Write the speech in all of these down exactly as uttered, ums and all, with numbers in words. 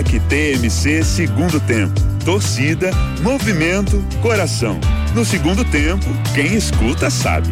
Henrique T M C segundo tempo. Torcida, movimento, coração. No segundo tempo, quem escuta sabe.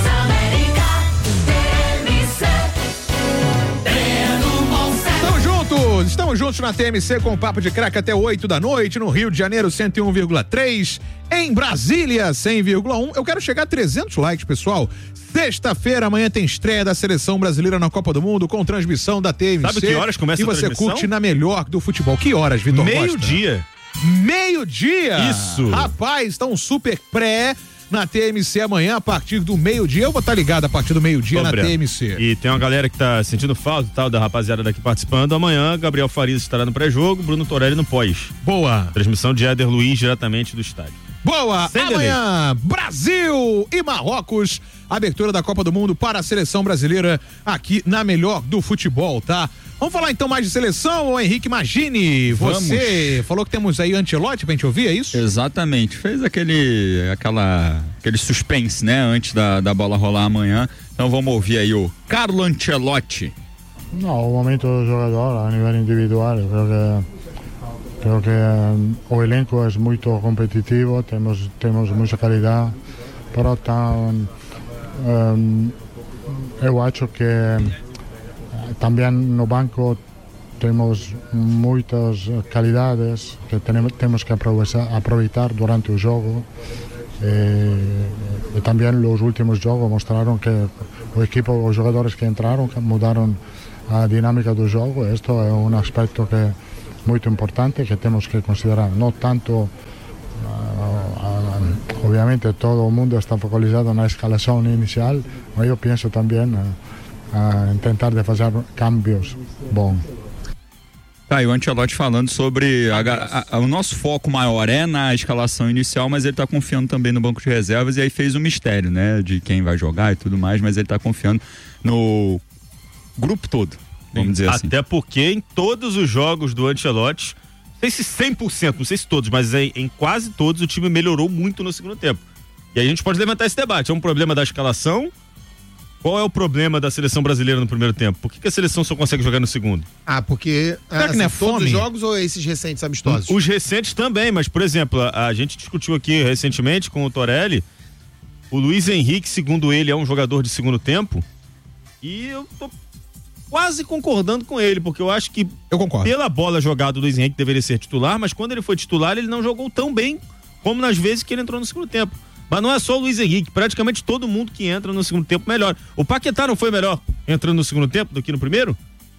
Estamos juntos, estamos juntos na T M C com o Papo de Craque até oito da noite, no Rio de Janeiro cento e um vírgula três, em Brasília cem vírgula um. Eu quero chegar a trezentos likes, pessoal. Sexta-feira, amanhã tem estreia da Seleção Brasileira na Copa do Mundo com transmissão da T M C. Sabe que horas começa e a você transmissão? curte na melhor do futebol. Que horas, Vitor Costa? Meio-dia. Meio-dia? Isso. Rapaz, está um super pré na T M C amanhã a partir do meio-dia. Eu vou estar ligado a partir do meio-dia na T M C. E tem uma galera que tá sentindo falta e tal, da rapaziada daqui participando. Amanhã, Gabriel Farias estará no pré-jogo, Bruno Torelli no pós. Boa. Transmissão de Éder Luiz diretamente do estádio. Boa! Sem Amanhã, Brasil e Marrocos, abertura da Copa do Mundo para a seleção brasileira aqui na melhor do futebol, tá? Vamos falar então mais de seleção, ô Henrique Magini, você Vamos. falou que temos aí Ancelotti pra gente ouvir, é isso? Exatamente, fez aquele, aquela, aquele suspense, né, antes da, da bola rolar amanhã, então vamos ouvir aí o Carlo Ancelotti. No, o momento do jogador a nível individual, eu creo que Creo que um, o elenco es muy competitivo, tenemos, tenemos mucha calidad, pero tan, um, eu acho que uh, también no banco temos muitas calidades que tenemos, temos que aprovechar, aproveitar durante o jogo. E, e também os últimos jogos mostraram que o equipo, os jogadores que entraram mudaram a dinâmica do jogo. Isto é um aspecto que muito importante que temos que considerar, não tanto uh, uh, obviamente todo o mundo está focalizado na escalação inicial, mas eu penso também uh, uh, em tentar de fazer cambios bons. Tá, e o Ancelotti falando sobre a, a, a, o nosso foco maior é na escalação inicial, mas ele tá confiando também no banco de reservas, e aí fez um mistério, né, de quem vai jogar e tudo mais, mas ele tá confiando no grupo todo. Vamos dizer assim. Até porque em todos os jogos do Ancelotti, não sei se cem por cento, não sei se todos, mas em, em quase todos o time melhorou muito no segundo tempo. E aí a gente pode levantar esse debate. É um problema da escalação? Qual é o problema da seleção brasileira no primeiro tempo? Por que, que a seleção só consegue jogar no segundo? Ah, porque Será assim, que não é todos fome? os jogos ou esses recentes amistosos? Os recentes também, mas por exemplo, a, a gente discutiu aqui recentemente com o Torelli, o Luiz Henrique, segundo ele, é um jogador de segundo tempo, e eu tô quase concordando com ele, porque eu acho que eu concordo. Pela bola jogada o Luiz Henrique deveria ser titular, mas quando ele foi titular ele não jogou tão bem como nas vezes que ele entrou no segundo tempo. Mas não é só o Luiz Henrique, praticamente todo mundo que entra no segundo tempo melhor. O Paquetá não foi melhor entrando no segundo tempo do que no primeiro?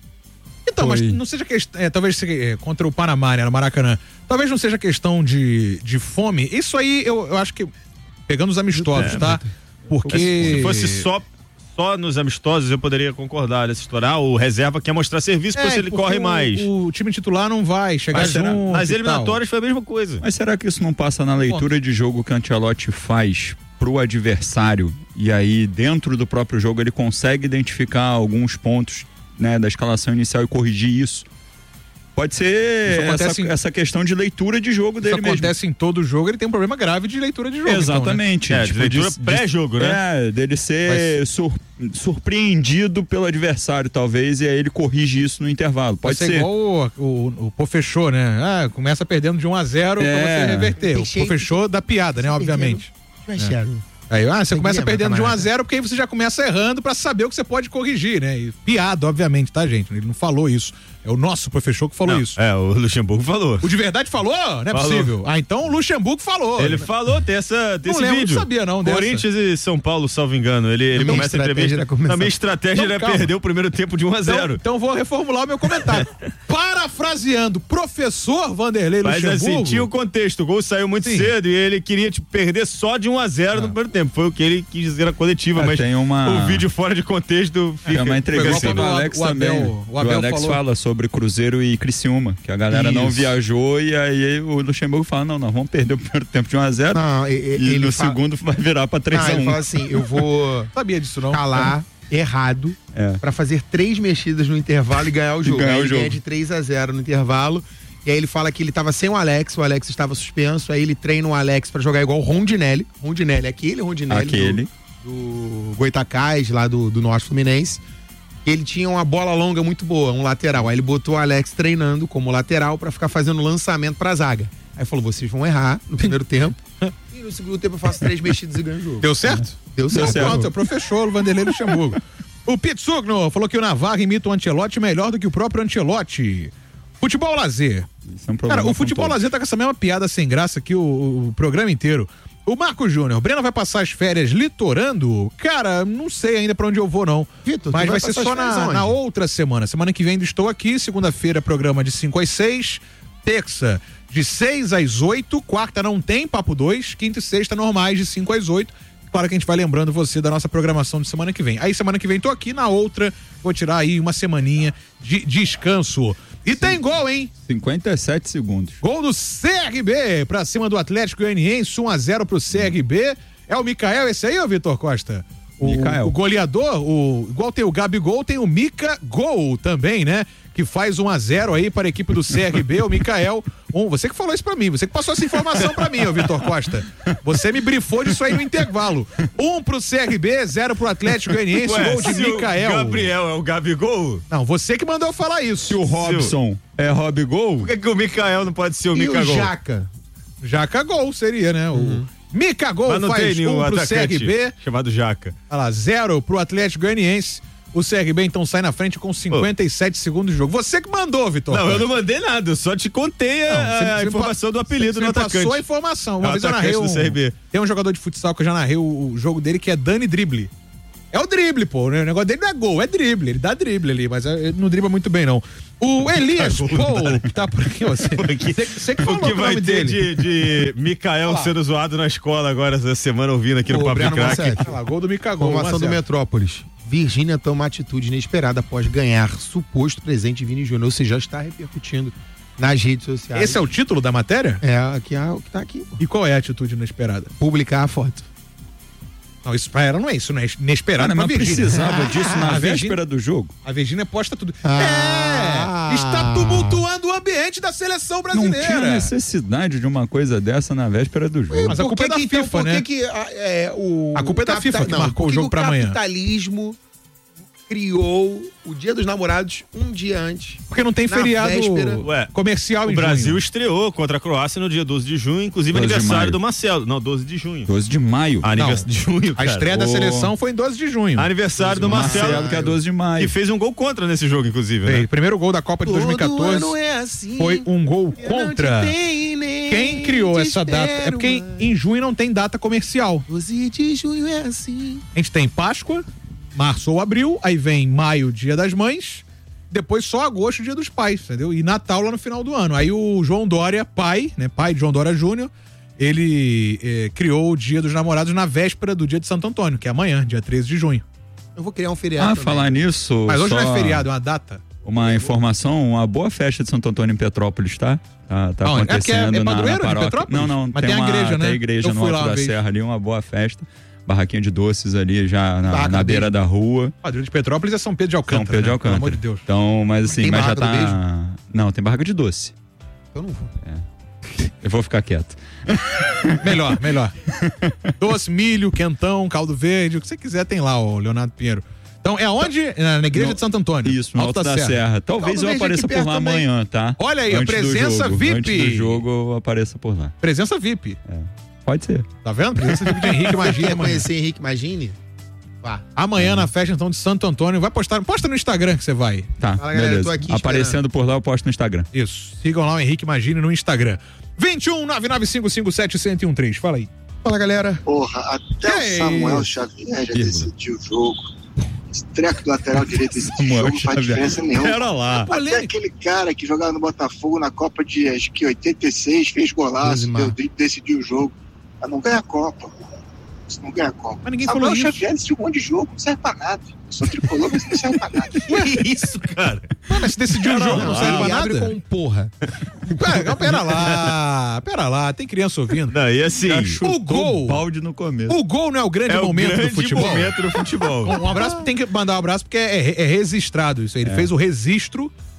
Então, foi. Mas não seja questão, é, talvez é, contra o Panamá, né, no Maracanã, talvez não seja questão de, de fome, isso aí eu, eu acho que, pegando os amistosos, é, tá? Porque... Se fosse só Só nos amistosos eu poderia concordar nessa história. Ah, o reserva quer mostrar serviço é, pra se ele corre o, mais. O time titular não vai chegar mas junto. Será? Nas eliminatórias foi a mesma coisa. Mas será que isso não passa na leitura de jogo que o Ancelotti faz pro adversário? E aí, dentro do próprio jogo, ele consegue identificar alguns pontos, né, da escalação inicial e corrigir isso? Pode ser essa, em... essa questão de leitura de jogo dele mesmo. Isso acontece em todo jogo, ele tem um problema grave de leitura de jogo. Exatamente. Então, né? É, tipo, de leitura de, pré-jogo, de, né? É, dele ser Mas... sur, surpreendido pelo adversário, talvez, e aí ele corrige isso no intervalo. Pode ser. ser igual o, o, o Pô fechou, né? Ah, começa perdendo de um a zero é. pra você reverter. O Pô fechou da piada, né? Obviamente. É. Aí, ah, você começa perdendo de um a zero, porque aí você já começa errando pra saber o que você pode corrigir, né? E piada, obviamente, tá, gente? Ele não falou isso. É o nosso professor que falou não, isso. É, o Luxemburgo falou. O de verdade falou? Não é falou. Possível. Ah, então o Luxemburgo falou. Ele falou, tem, essa, tem não esse lembro, vídeo. Não sabia, não. Corinthians dessa. E São Paulo, salvo engano. Ele, ele começa a entrevista. A minha estratégia era perder o primeiro tempo de um a zero. Então, então vou reformular o meu comentário. Parafraseando, professor Vanderlei Mas Luxemburgo. Mas assim, tinha o contexto. O gol saiu muito Sim. cedo e ele queria tipo, perder só de um a zero ah. no primeiro tempo. Foi o que ele quis dizer na coletiva. É, mas tem uma... o vídeo fora de contexto fica... É uma entrevista assim. do Alex o Abel, também. O, Abel o Alex falou... fala sobre Cruzeiro e Criciúma, que a galera Isso. não viajou, e aí o Luxemburgo fala, não, não, vamos perder o primeiro tempo de um a zero não, e, e no fala... segundo vai virar pra três a um. Ele fala assim, eu vou sabia disso não calar é. errado é. pra fazer três mexidas no intervalo e ganhar o jogo. Ganhar aí o jogo. Ganha de três a zero no intervalo, e aí ele fala que ele tava sem o Alex, o Alex estava suspenso, aí ele treina o Alex pra jogar igual o Rondinelli, Rondinelli, aquele Rondinelli aquele. do, do Goitacás, lá do, do Norte Fluminense. Ele tinha uma bola longa muito boa, um lateral. Aí ele botou o Alex treinando como lateral pra ficar fazendo lançamento pra zaga. Aí falou, vocês vão errar no primeiro tempo. E no segundo tempo eu faço três mexidas e ganho o jogo. Deu certo? É. Deu certo. Deu certo. Professor Vanderlei Luxemburgo. O Pitsugno falou que o Navarro imita o Ancelotti melhor do que o próprio Ancelotti. Futebol lazer. É um Cara, o futebol lazer tá com essa mesma piada sem graça aqui o, o programa inteiro. O Marco Júnior, o Breno vai passar as férias litorando? Cara, não sei ainda pra onde eu vou, não. Vitor, mas vai vai ser só na, na, na outra semana. Semana que vem ainda estou aqui. Segunda-feira, programa de cinco às seis. Terça, de seis às oito. Quarta não tem, papo dois. Quinta e sexta, normais, de cinco às oito. Claro que a gente vai lembrando você da nossa programação de semana que vem. Aí, semana que vem, tô aqui. Na outra, vou tirar aí uma semaninha de descanso. E tem gol, hein? cinquenta e sete segundos. Gol do C R B pra cima do Atlético Goianiense, um a zero pro C R B. É o Mikael esse aí, ô Vitor Costa? O, Mikael. o goleador, o, igual tem o Gabigol, tem o Mika Gol também, né? Que faz um a zero aí para a equipe do C R B, o Mikael. Um, você que falou isso pra mim, você que passou essa informação pra mim, ô Vitor Costa. Você me brifou disso aí no intervalo. Um pro C R B, zero pro Atlético Goianiense, Ué, gol de se Mikael. O Gabriel é o Gabigol? Não, você que mandou eu falar isso. Se o Robson é Robigol, Por que, que o Mikael não pode ser o E o Mika Gol? Jaca? Jaca Gol seria, né? Uhum. O Mika Gol Mas não faz tem nenhum um pro atacante C R B. chamado Jaca. Olha lá, zero pro Atlético Goianiense. O C R B então sai na frente com cinquenta e sete oh. segundos de jogo. Você que mandou, Vitor. Não, eu não mandei nada, eu só te contei a, Não, você, a você informação pa... do apelido você do me atacante. Passou a informação. Uma é vez eu narrei um... do C R B. Tem um jogador de futsal que eu já narrei o, o jogo dele que é Dani Drible. É o drible, pô. O negócio dele não é gol, é drible. Ele dá drible ali, mas ele não dribla muito bem, não. O Elias Paul, que tá por aqui, você. Você, você que falou o que o vai nome ter dele. de, de Mikael sendo zoado na escola agora essa semana, ouvindo aqui no Ô, Papo de Breno Craque. Massete. Olha lá, gol do Mika Gol. Informação do Metrópolis. Virgínia toma atitude inesperada após ganhar suposto presente de Vini Júnior. Ou seja, já está repercutindo nas redes sociais. Esse é o título da matéria? É, aqui é o que tá aqui. Pô. E qual é a atitude inesperada? Publicar a foto. Não, isso pra ela não é isso, não é inesperado. Cara, mas precisava disso na a véspera Virgínia, do jogo. A Virgínia posta tudo. Ah. É! Está tumultuando o ambiente da seleção brasileira. Não tinha necessidade de uma coisa dessa na véspera do jogo. Mas a culpa é da que, então, FIFA, por né? que que, a, é, o A culpa é da capita- FIFA que não, marcou por o jogo que pra amanhã. O capitalismo criou o Dia dos Namorados um dia antes. Porque não tem Na feriado véspera. Ué, comercial O em Brasil junho. estreou contra a Croácia no dia doze de junho, inclusive doze de aniversário maio. do Marcelo. Não, doze de junho. doze de maio. Aniversário de junho, A cara. estreia da Ô. seleção foi em doze de junho. Aniversário do Marcelo, Marcelo, que é doze de maio. que fez um gol contra nesse jogo, inclusive, Fez. né? Primeiro gol da Copa de dois mil e quatorze Todo ano é assim, foi um gol eu não contra. te tenho nem Quem criou te essa data? É porque em, espero em junho não tem data comercial. doze de junho é assim. A gente tem Páscoa, março ou abril, aí vem maio, Dia das Mães, depois só agosto, Dia dos Pais, entendeu? E Natal lá no final do ano. Aí o João Dória, pai, né, pai de João Dória Júnior, ele eh, criou o Dia dos Namorados na véspera do Dia de Santo Antônio, que é amanhã, dia treze de junho. Eu vou criar um feriado Ah, também. falar nisso. Mas hoje só não é feriado, é uma data. Uma informação, uma boa festa de Santo Antônio em Petrópolis, tá? Tá, tá Ah, é porque é- acontecendo é na, na padroeiro de paróquia. Petrópolis? Não, não, Mas tem a uma, igreja, né? Tem a igreja Eu no fui alto lá uma da vez. serra ali, uma boa festa. Barraquinha de doces ali já na, Barraca na do beira beijo. da rua. Padrinho de Petrópolis é São Pedro de Alcântara. São Pedro de né? Alcântara. Pelo amor de Deus. Então, mas assim, Tem mas já barraca do tá. Não, tem barraca de doce. Eu não vou. Eu vou ficar quieto. Melhor, melhor. Doce, milho, quentão, caldo verde, o que você quiser tem lá, o Leonardo Pinheiro. Então, é onde? Na na igreja No- de Santo Antônio. Isso, no Alto da, Serra. Talvez Caldo eu verde apareça aqui por lá perto também. amanhã, tá? Olha aí, a Antes do presença jogo. V I P. Antes do jogo eu apareça por lá. Presença V I P. Pode ser. Tá vendo? Presença V I P de Henrique Quer Magia amanhã. conhecer Henrique Imagine? Vá. Amanhã na festa, então, de Santo Antônio. Vai postar. Posta no Instagram que você vai. Tá, Fala, galera, beleza. tô aqui Aparecendo por lá, eu posto no Instagram. Isso. Sigam lá o Henrique Imagine no Instagram. vinte e um, nove nove cinco cinco sete, um zero um três. Fala aí. Fala, galera. Porra, até Ei. o Samuel Xavier já Vírgula. decidiu o jogo. Esse treco do lateral direito desse Samuel jogo não faz Xavier. diferença nenhuma. Pera lá. Até aquele cara que jogava no Botafogo na Copa de acho que oitenta e seis, fez golaço, Josimar. deu, decidiu o jogo. Mas não ganha a Copa. Isso não ganha a Copa. Mas ninguém Samuel falou isso. Xavier decidiu um monte de jogo, não serve pra nada. Eu sou tricolor, mas não serve pra nada. Que isso, cara? Mano, mas se decidiu o jogo, não serve pra Ele abre nada. com um porra. Pera, pera lá. Pera lá. Tem criança ouvindo. Não, e assim, Já chutou o gol. balde no começo. O gol não é o grande é o momento grande do futebol. momento do futebol. Um abraço, tem que mandar um abraço porque é, é registrado isso aí. Ele fez o registro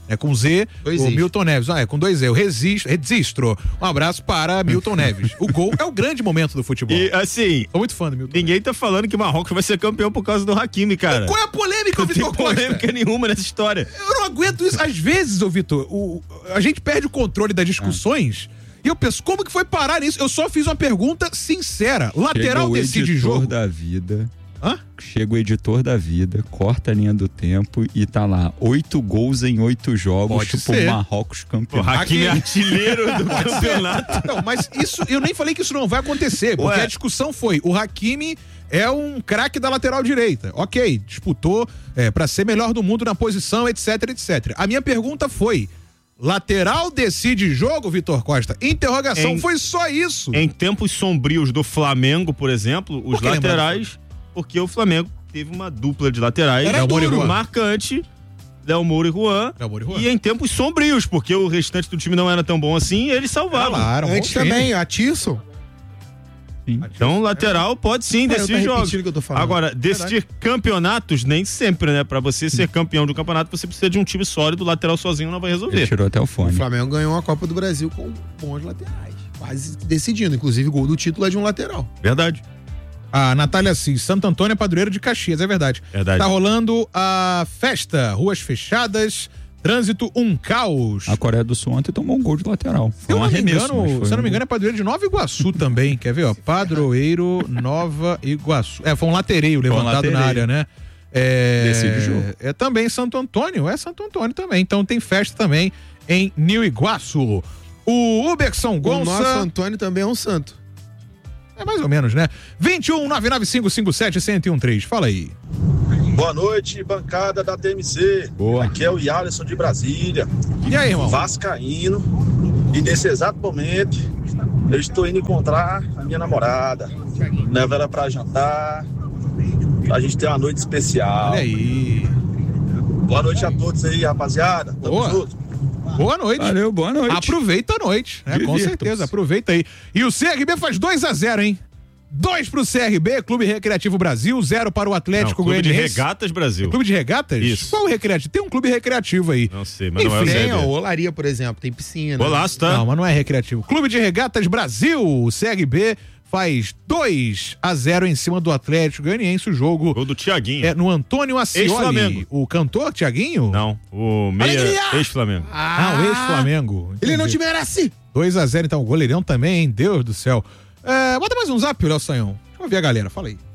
É com Z, Dois o Is. Milton Neves. Ah, é com dois Z. Eu resisto, registro. Um abraço para Milton Neves. O gol é o grande momento do futebol. E assim, Sou muito fã do Milton ninguém tá falando que Marrocos vai ser campeão por causa do Hakimi, cara. Qual é a polêmica, Não tem Vitor Costa? polêmica nenhuma nessa história. Eu não aguento isso. Às vezes, ô Vitor, o- a gente perde o controle das discussões e eu penso, como que foi parar nisso? Eu só fiz uma pergunta sincera. Lateral Chega o decide editor jogo. da vida. Hã? Chega o editor da vida, corta a linha do tempo e tá lá, oito gols em oito jogos, Pode tipo ser. Marrocos O campeão. Hakimi é Hakimi. artilheiro do campeonato. Não, mas isso, eu nem falei que isso não vai acontecer, porque Ué. a discussão foi, o Hakimi é um craque da lateral direita. Ok, disputou é, para ser melhor do mundo na posição, etc, etcétera. A minha pergunta foi, lateral decide jogo, Vitor Costa? Interrogação, Em- foi só isso. Em tempos sombrios do Flamengo, por exemplo, os Por que lembra? laterais, porque o Flamengo teve uma dupla de laterais Era Moura e Juan. marcante, Léo Moura e Juan. Léo Moura e Juan. E em tempos sombrios, porque o restante do time não era tão bom assim, eles salvavam. Claro, um bom Antes time. também, a Tisson. Então, lateral pode sim Cara, eu decidir tô jogos. repetindo o que eu tô falando. Agora, decidir campeonatos, nem sempre, né? Pra você ser campeão do campeonato, você precisa de um time sólido, o lateral sozinho não vai Ele resolver. tirou até o O fone. Flamengo ganhou a Copa do Brasil com bons laterais. Quase decidindo. Inclusive, o gol do título é de um lateral. Verdade. A Natália Assis, Santo Antônio é padroeiro de Caxias, é verdade. Verdade. Tá rolando a festa, ruas fechadas, trânsito um caos. A Coreia do Sul ontem tomou um gol de lateral. Se Foi eu um não me arremesso, engano, mas foi se eu não um me engano, é padroeiro de Nova Iguaçu também. Quer ver, ó? Padroeiro Nova Iguaçu. É, foi um latereio Foi um levantado na latereio. área, né? É, Decide o jogo. É também Santo Antônio, é Santo Antônio também. Então tem festa também em New Iguaçu. O Uberson O nosso Gonça. Antônio também é um santo. É mais ou menos, né? vinte e um, nove nove cinco cinco sete, um zero um três. Fala aí. Boa noite, bancada da T M C. Boa. Aqui é o Yarlison de Brasília, E aí, irmão? vascaíno. E nesse exato momento, eu estou indo encontrar a minha namorada. Levo ela pra jantar, pra gente ter uma noite especial. Olha aí. Boa noite a todos aí, rapaziada. Tamo Boa. junto. Boa noite. Valeu, boa noite. Aproveita a noite, né? Com Divirtam-se. certeza, aproveita aí. E o C R B faz dois a zero, hein? dois pro C R B, Clube Recreativo Brasil, zero para o Atlético Não, Clube de Goianiense. Regatas Brasil. Clube de Regatas? Isso. Qual o recreativo? Tem um clube recreativo aí. Não sei, mas não é o Enfim, C R Tem, ó, B. Olaria, por exemplo, tem piscina. Golaço, tá? Não, mas não é recreativo. Clube de Regatas Brasil, o C R B faz dois a zero em cima do Atlético Goianiense. O jogo Gol do Thiaguinho. é no Antônio Ascioli. Ex-Flamengo. O cantor, Tiaguinho? Não, o meia Alegria! ex-Flamengo. Ah, o ex-Flamengo. Ele não Entendi. te merece. dois a zero, então, o goleirão também, hein? Deus do céu. É, bota mais um zap, Léo Sanhão. Deixa eu ver a galera, fala aí.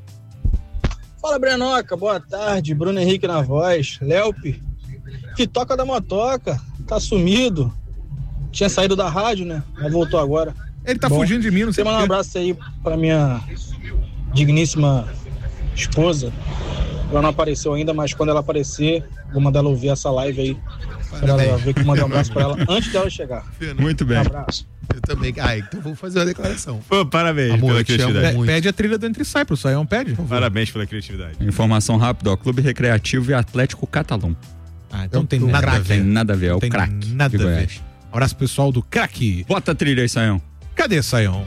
Fala, Brenoca, boa tarde. Bruno Henrique na voz. Léupe, que toca da motoca, tá sumido. Tinha saído da rádio, né? Mas voltou agora. Ele tá Bom, fugindo de mim, não sei Queria mandar um por quê. abraço aí pra minha digníssima esposa. Ela não apareceu ainda, mas quando ela aparecer, vou mandar ela ouvir essa live aí. Pra ela ver que eu mandei um abraço pra ela antes dela chegar. Muito bem. Um abraço. Eu também. Ah, então vou fazer uma declaração. Pô, parabéns Amor, pela eu te amo. criatividade. Pe- muito. Pede a trilha do Entre Sai pro Saião, pede. Parabéns pela criatividade. Informação rápida, ó. Clube Recreativo e Atlético Catalão. Ah, então tem Eu- nada a Não tem ver. nada a ver, é o Tem craque nada de a ver. Goiás. Abraço pessoal do craque. Bota a trilha aí, Saião. Cadê Saião?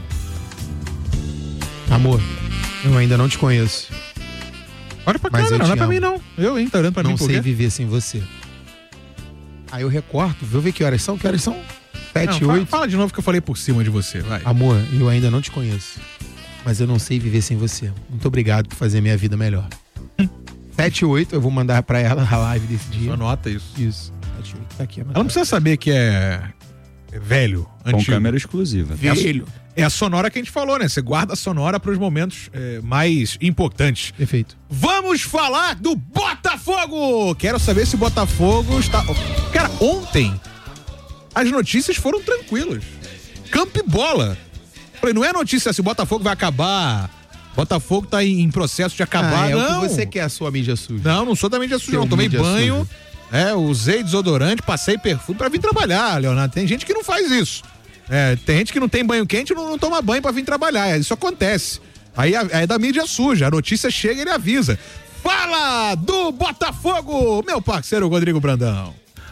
Amor, eu ainda não te conheço. Olha pra Mas câmera, eu não te é pra amo. mim não. Eu, hein? Tá olhando pra mim Não por sei quê? viver sem você. Aí eu recorto, vou ver que horas são. Que horas são? Não, Sete, fala, oito. fala de novo que eu falei por cima de você, vai. Amor, eu ainda não te conheço. Mas eu não sei viver sem você. Muito obrigado por fazer minha vida melhor. Sete, oito, eu vou mandar pra ela a live desse dia. Só nota isso. Isso. Sete, oito, tá aqui. Ela não precisa saber que é, é velho, Com antigo. câmera exclusiva. Velho. É a sonora que a gente falou, né? Você guarda a sonora pros momentos é, mais importantes. Perfeito. Vamos falar do Botafogo! Quero saber se o Botafogo está... Cara, ontem as notícias foram tranquilas. Campo e bola. Falei, não é notícia se o Botafogo vai acabar, Botafogo tá em, em processo de acabar, Ah, é não. o que você quer, a sua mídia suja. Não, não sou da mídia suja, Seu não. Tomei mídia banho, suja. é, usei desodorante, passei perfume pra vir trabalhar, Leonardo. Tem gente que não faz isso. É, tem gente que não tem banho quente e não, não toma banho pra vir trabalhar. Isso acontece. Aí a- é da mídia suja. A notícia chega e ele avisa. Fala do Botafogo, meu parceiro Rodrigo Brandão.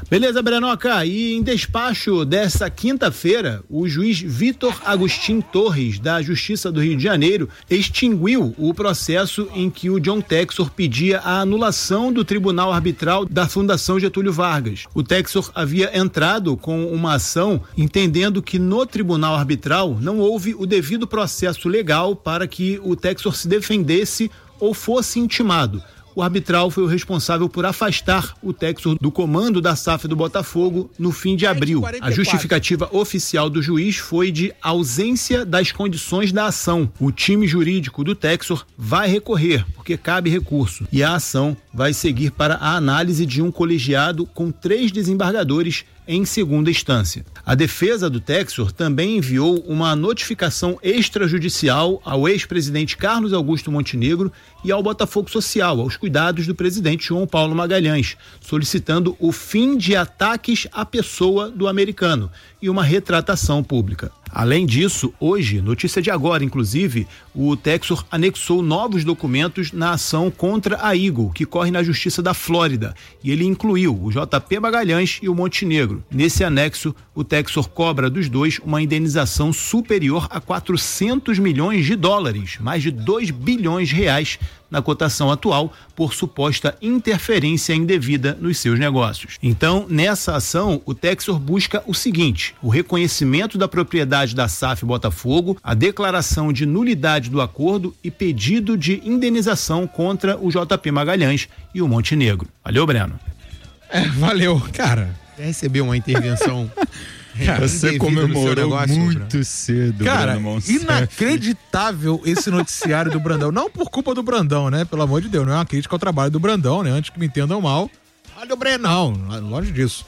Beleza, Brenoca, e em despacho dessa quinta-feira, o juiz Vitor Agostinho Torres, da Justiça do Rio de Janeiro, extinguiu o processo em que o John Textor pedia a anulação do Tribunal Arbitral da Fundação Getúlio Vargas. O Textor havia entrado com uma ação entendendo que no Tribunal Arbitral não houve o devido processo legal para que o Textor se defendesse ou fosse intimado. O arbitral foi o responsável por afastar o Textor do comando da S A F do Botafogo no fim de abril. A justificativa oficial do juiz foi de ausência das condições da ação. O time jurídico do Textor vai recorrer, porque cabe recurso, e a ação vai seguir para a análise de um colegiado com três desembargadores em segunda instância. A defesa do Textor também enviou uma notificação extrajudicial ao ex-presidente Carlos Augusto Montenegro e ao Botafogo Social, aos cuidados do presidente João Paulo Magalhães, solicitando o fim de ataques à pessoa do americano e uma retratação pública. Além disso, hoje, notícia de agora, inclusive, o Textor anexou novos documentos na ação contra a Eagle, que corre na Justiça da Flórida, e ele incluiu o J P Magalhães e o Montenegro. Nesse anexo, o Textor cobra dos dois uma indenização superior a quatrocentos milhões de dólares, mais de dois bilhões de reais, na cotação atual, por suposta interferência indevida nos seus negócios. Então, nessa ação, o Textor busca o seguinte: o reconhecimento da propriedade da S A F Botafogo, a declaração de nulidade do acordo e pedido de indenização contra o J P Magalhães e o Montenegro. Valeu, Breno. É, valeu. Cara, recebeu uma intervenção... Cara, você comemorou negócio, muito Bruno. cedo, Cara, Bruno inacreditável esse noticiário do Brandão. Não por culpa do Brandão, né? Pelo amor de Deus, não é uma crítica ao trabalho do Brandão, né? Antes que me entendam mal. Olha o Brenão, longe disso.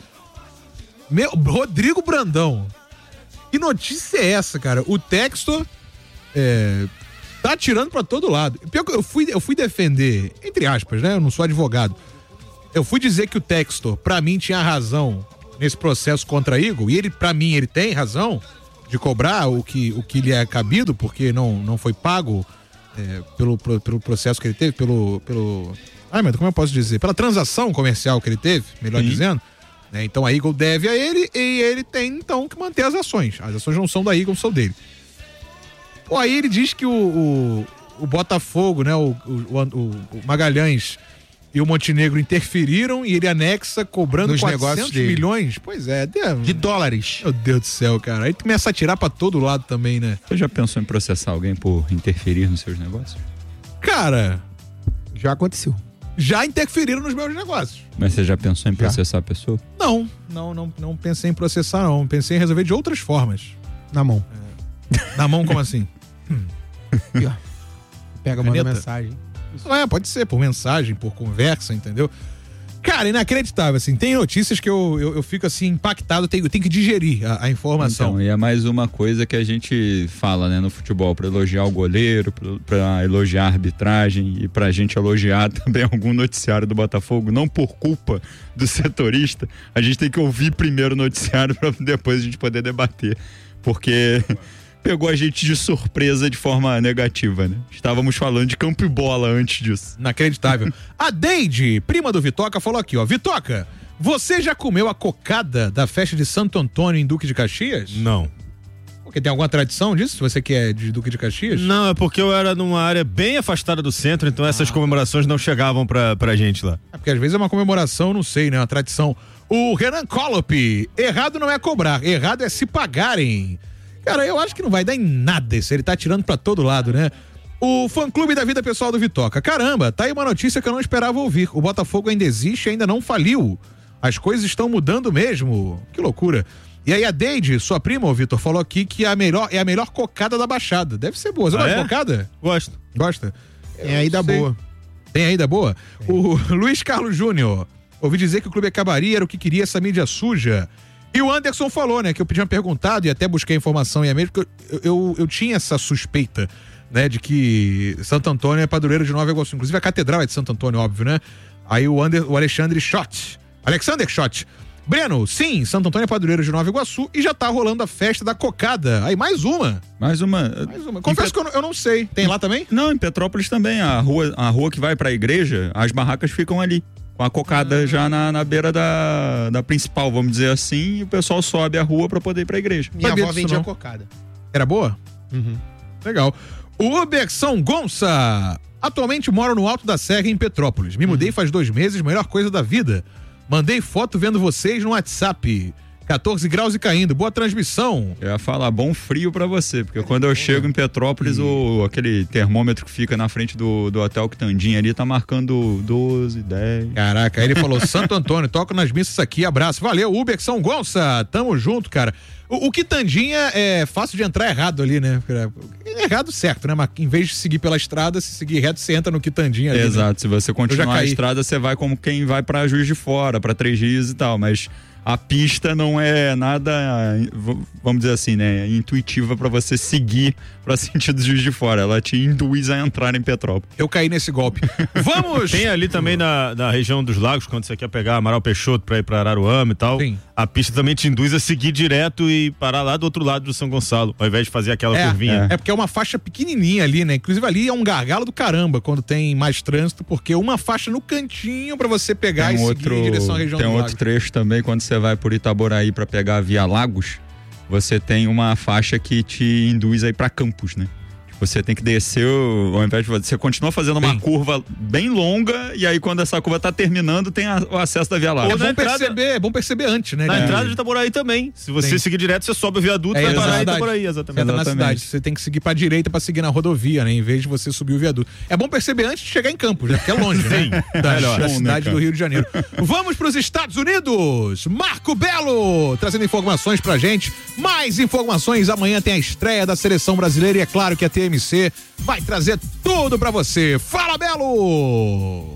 Meu, Rodrigo Brandão. Que notícia é essa, cara? O Textor é, tá atirando pra todo lado. Pior que eu fui, eu fui defender, entre aspas, né? Eu não sou advogado. Eu fui dizer que o Textor, pra mim, tinha razão nesse processo contra a Eagle, e ele, pra mim, ele tem razão de cobrar o que, o que lhe é cabido, porque não, não foi pago é, pelo, pelo processo que ele teve, pelo, pelo... Ai, mas como eu posso dizer? Pela transação comercial que ele teve, melhor Sim. dizendo. Né? Então a Eagle deve a ele e ele tem, então, que manter as ações. As ações não são da Eagle, são dele. Pô, aí ele diz que o, o, o Botafogo, né, o, o, o, o Magalhães e o Montenegro interferiram e ele anexa cobrando quatrocentos milhões. Pois é, de, de dólares. Meu Deus do céu, cara. Aí tu começa a tirar pra todo lado também, né? Você já pensou em processar alguém por interferir nos seus negócios? Cara, já aconteceu. Já interferiram nos meus negócios. Mas você já pensou em processar já. a pessoa? Não, não, não, não pensei em processar, não. Pensei em resolver de outras formas. Na mão. É. Na mão, como assim? Pega, manda mensagem. É, pode ser, por mensagem, por conversa, entendeu? Cara, inacreditável, assim, tem notícias que eu, eu, eu fico, assim, impactado, eu tenho, eu tenho que digerir a, a informação. Então, e é mais uma coisa que a gente fala, né, no futebol, pra elogiar o goleiro, pra, pra elogiar a arbitragem e pra gente elogiar também algum noticiário do Botafogo, não por culpa do setorista, a gente tem que ouvir primeiro o noticiário pra depois a gente poder debater, porque... pegou a gente de surpresa de forma negativa, né? Estávamos falando de campo e bola antes disso. Inacreditável. A Deide, prima do Vitoca, falou aqui, ó. Vitoca, você já comeu a cocada da festa de Santo Antônio em Duque de Caxias? Não. Porque tem alguma tradição disso? Você que é de Duque de Caxias? Não, é porque eu era numa área bem afastada do centro, então essas ah. comemorações não chegavam pra, pra gente lá. É porque às vezes é uma comemoração, não sei, né? Uma tradição. O Renan Collop, errado não é cobrar, errado é se pagarem. Cara, eu acho que não vai dar em nada isso, ele tá tirando pra todo lado, né? O fã-clube da vida pessoal do Vitoca. Caramba, tá aí uma notícia que eu não esperava ouvir. O Botafogo ainda existe e ainda não faliu. As coisas estão mudando mesmo. Que loucura. E aí a Deide, sua prima, ô Vitor, falou aqui que é a melhor, é a melhor cocada da Baixada. Deve ser boa. Você ah, gosta é? de cocada? Gosto. Gosta? Tem aí da boa. Tem aí da boa? Tem. O Luiz Carlos Júnior. Ouvi dizer que o clube acabaria, era o que queria, essa mídia suja. E o Anderson falou, né, que eu tinha perguntado e até busquei informação e é mesmo que eu, eu, eu tinha essa suspeita, né, de que Santo Antônio é padroeiro de Nova Iguaçu. Inclusive a catedral é de Santo Antônio, óbvio, né? Aí o, Ander, o Alexandre Schott, Alexander Schott. Breno, sim, Santo Antônio é padroeiro de Nova Iguaçu e já tá rolando a festa da cocada. Aí mais uma. Mais uma. Mais uma. Confesso Pet... que eu, eu não sei. Tem lá também? Não, em Petrópolis também. A rua, a rua que vai pra igreja, as barracas ficam ali. com a cocada já na, na beira da, da principal, vamos dizer assim, e o pessoal sobe a rua pra poder ir pra igreja. Minha Sabia avó disso, vendia não. cocada. Era boa? Uhum. Legal. O Uber São Gonça. Atualmente moro no Alto da Serra, em Petrópolis. Me mudei faz dois meses, melhor coisa da vida. Mandei foto vendo vocês no WhatsApp. quatorze graus e caindo. Boa transmissão. Eu ia falar bom frio pra você, porque quando eu chego em Petrópolis, o, aquele termômetro que fica na frente do, do Hotel Quitandinha ali tá marcando doze, dez. Caraca, aí ele falou, Santo Antônio, toco nas missas aqui, abraço. Valeu, Uber São Gonça, tamo junto, cara. O, o Quitandinha é fácil de entrar errado ali, né? É errado certo, né? Mas em vez de seguir pela estrada, se seguir reto, você entra no Quitandinha ali. Exato, né? se você continuar a estrada, você vai como quem vai pra Juiz de Fora, pra Três Rios e tal, mas a pista não é nada, vamos dizer assim, né, intuitiva pra você seguir pra sentido Juiz de Fora. Ela te induz a entrar em Petrópolis. Eu caí nesse golpe. Vamos! Tem ali também na, na região dos lagos, quando você quer pegar Amaral Peixoto pra ir pra Araruama e tal, Sim. a pista também te induz a seguir direto e parar lá do outro lado do São Gonçalo, ao invés de fazer aquela É, curvinha. é. é porque é uma faixa pequenininha ali, né? Inclusive ali é um gargalo do caramba quando tem mais trânsito, porque uma faixa no cantinho pra você pegar Tem e outro, seguir em direção à região tem do outro lago. trecho também, quando você vai por Itaboraí pra pegar a Via Lagos, você tem uma faixa que te induz aí pra Campos, né? Você tem que descer, ao invés de você continua fazendo uma Sim. curva bem longa, e aí quando essa curva tá terminando, tem a, o acesso da Via É Lagos. bom, entrada- perceber, é bom perceber antes, né? Na de- entrada de Itaboraí também. Se você Sim. seguir direto, você sobe o viaduto e É, vai parar em exatamente. Itaboraí, Você exatamente. entra na Exatamente. cidade, você tem que seguir pra direita pra seguir na rodovia, né? Em vez de você subir o viaduto. É bom perceber antes de chegar em Campos, né? Porque é longe, né? Da, Melhor. da Bom, né, cidade cara? do Rio de Janeiro. Vamos pros Estados Unidos! Marco Belo trazendo informações pra gente. Mais informações, amanhã tem a estreia da Seleção Brasileira e é claro que a T M C vai trazer tudo pra você. Fala, Belo!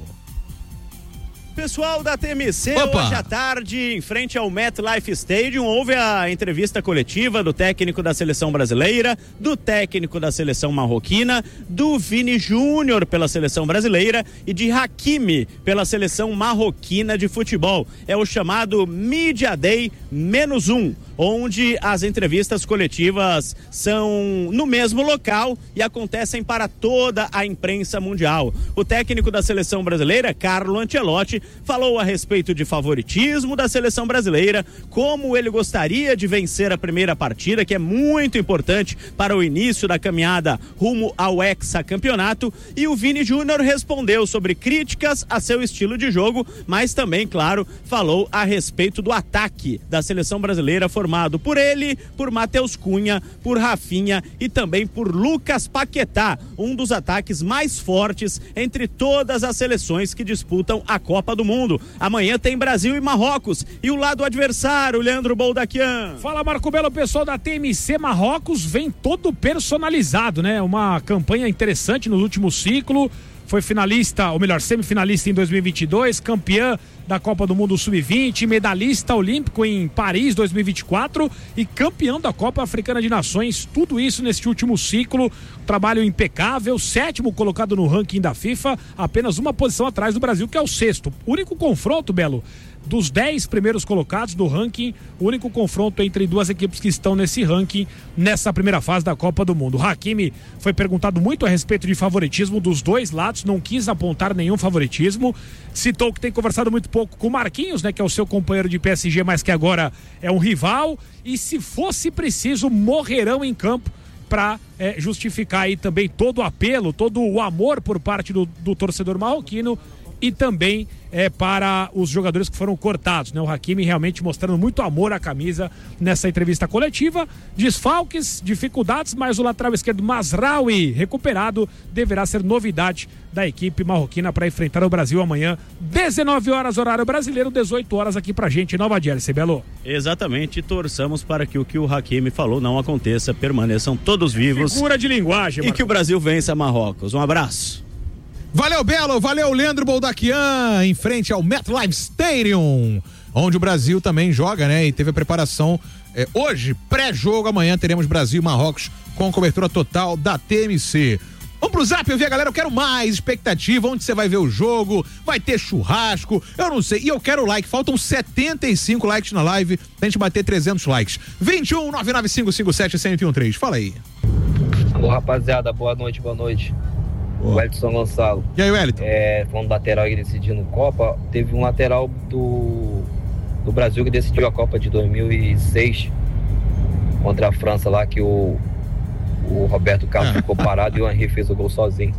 Pessoal da T M C, Opa. hoje à tarde, em frente ao MetLife Stadium, houve a entrevista coletiva do técnico da seleção brasileira, do técnico da seleção marroquina, do Vini Júnior pela seleção brasileira e de Hakimi pela seleção marroquina de futebol. É o chamado Media Day menos um, onde as entrevistas coletivas são no mesmo local e acontecem para toda a imprensa mundial. O técnico da seleção brasileira, Carlo Ancelotti, falou a respeito de favoritismo da seleção brasileira, como ele gostaria de vencer a primeira partida, que é muito importante para o início da caminhada rumo ao hexacampeonato, e o Vini Júnior respondeu sobre críticas a seu estilo de jogo, mas também, claro, falou a respeito do ataque da seleção brasileira formado por ele, por Matheus Cunha, por Rafinha e também por Lucas Paquetá, um dos ataques mais fortes entre todas as seleções que disputam a Copa do Mundo. Amanhã tem Brasil e Marrocos e o lado adversário, Leandro Boldaquian. Fala, Marco Belo, o pessoal da T M C Marrocos vem todo personalizado, né? Uma campanha interessante no último ciclo. Foi finalista, ou melhor, semifinalista em dois mil e vinte e dois, campeã da Copa do Mundo sub vinte, medalhista olímpico em Paris dois mil e vinte e quatro e campeão da Copa Africana de Nações. Tudo isso neste último ciclo. Trabalho impecável, sétimo colocado no ranking da FIFA, apenas uma posição atrás do Brasil, que é o sexto. O único confronto, Belo, dos dez primeiros colocados do ranking, o único confronto entre duas equipes que estão nesse ranking nessa primeira fase da Copa do Mundo. O Hakimi foi perguntado muito a respeito de favoritismo dos dois lados, não quis apontar nenhum favoritismo, citou que tem conversado muito pouco com o Marquinhos, né, que é o seu companheiro de P S G, mas que agora é um rival, e se fosse preciso, morrerão em campo para é, justificar aí também todo o apelo, todo o amor por parte do, do torcedor marroquino e também é, para os jogadores que foram cortados, né? O Hakimi realmente mostrando muito amor à camisa nessa entrevista coletiva. Desfalques, dificuldades, mas o lateral esquerdo Mazraoui, recuperado, deverá ser novidade da equipe marroquina para enfrentar o Brasil amanhã, dezenove horas horário brasileiro, dezoito horas aqui pra gente em Nova Jersey, Belo. Exatamente, torçamos para que o que o Hakimi falou não aconteça, permaneçam todos vivos. Figura de linguagem, E Marco. que o Brasil vença Marrocos. Um abraço. Valeu, Belo, valeu, Leandro Boldaquian, em frente ao MetLife Stadium, onde o Brasil também joga, né? E teve a preparação é, hoje, pré-jogo, amanhã teremos Brasil e Marrocos com cobertura total da T M C. Vamos pro Zap, eu vi a galera, eu quero mais expectativa, onde você vai ver o jogo, vai ter churrasco, eu não sei, e eu quero like, faltam setenta e cinco likes na live pra gente bater trezentos likes. vinte e um, nove nove cinco cinco sete, um zero um três, fala aí. Alô, rapaziada, boa noite, boa noite. O Edson Gonçalo. E aí, Wellington? É, falando do lateral que decidiu no Copa, teve um lateral do, do Brasil que decidiu a Copa de dois mil e seis contra a França lá, que o, o Roberto Carlos ficou parado e o Henry fez o gol sozinho.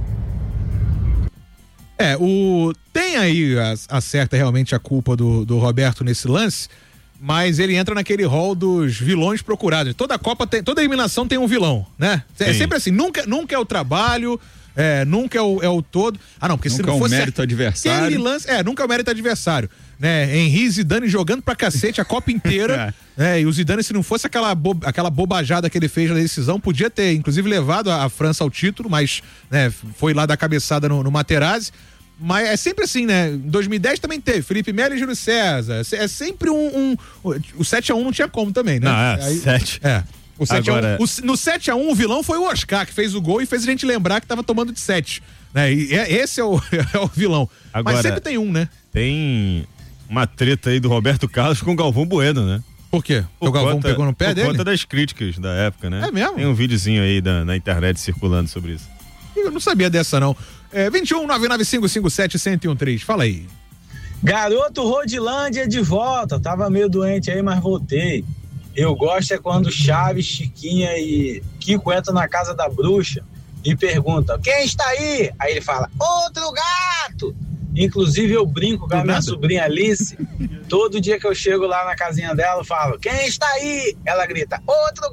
É, o tem aí, acerta realmente a culpa do, do Roberto nesse lance, mas ele entra naquele rol dos vilões procurados. Toda Copa tem, toda eliminação tem um vilão, né? É Sim. sempre assim, nunca, nunca é o trabalho, é, nunca é o, é o todo. Ah, não, porque Nunca se não é o fosse mérito adversário. aquele lance, é, nunca é o mérito adversário, né? Henry e Zidane jogando pra cacete a Copa inteira, né? E o Zidane, se não fosse aquela, bo, aquela bobajada que ele fez na decisão, podia ter, inclusive, levado a, a França ao título, mas, né, foi lá dar cabeçada no, no Materazzi. Mas é sempre assim, né? Em dois mil e dez também teve Felipe Melo e Júlio César. É sempre um. um o sete a um não tinha como também, né? Não, é, Aí, sete. É. O sete Agora... a um, o, no sete a um, o vilão foi o Oscar, que fez o gol e fez a gente lembrar que tava tomando de sete. Né? E é, esse é o, é o vilão. Agora, mas sempre tem um, né? Tem uma treta aí do Roberto Carlos com o Galvão Bueno, né? Por quê? Por o Galvão conta, pegou no pé por dele? Por conta das críticas da época, né? É mesmo? Tem um videozinho aí da, na internet circulando sobre isso. Eu não sabia dessa, não. É, vinte e um, nove nove cinco cinco sete, um zero um três. Fala aí. Garoto Rodilândia de volta. Tava meio doente aí, mas voltei. Eu gosto é quando Chaves, Chiquinha e Kiko entram na casa da bruxa e perguntam: quem está aí? Aí ele fala: outro gato. Inclusive eu brinco com a minha sobrinha Alice. Todo dia que eu chego lá na casinha dela, eu falo: quem está aí? Ela grita: outro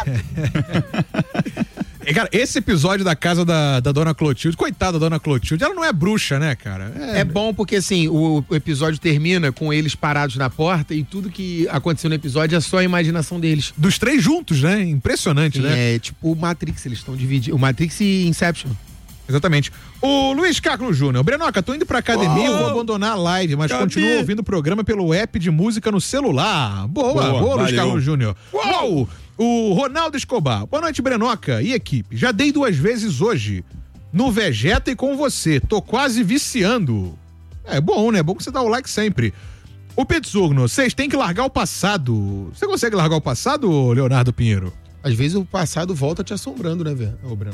gato. E, cara, esse episódio da casa da, da dona Clotilde, coitada da dona Clotilde, ela não é bruxa, né, cara? É, é bom porque, assim, o, o episódio termina com eles parados na porta e tudo que aconteceu no episódio é só a imaginação deles. Dos três juntos, né? Impressionante, Sim, né? É tipo o Matrix, eles estão dividindo. O Matrix e Inception. Exatamente. O Luiz Carlos Júnior. Brenoca, tô indo pra academia, Oh! eu vou abandonar a live, mas Cadê? continuo ouvindo o programa pelo app de música no celular. Boa, boa, Boa, Luiz valeu. Carlos Júnior. Uau! O Ronaldo Escobar. Boa noite, Brenoca e equipe. Já dei duas vezes hoje. No Vegeta e com você. Tô quase viciando. É bom, né? É bom que você dá o like sempre. O Petsugno, vocês têm que largar o passado. Você consegue largar o passado, Leonardo Pinheiro? Às vezes o passado volta te assombrando, né, velho?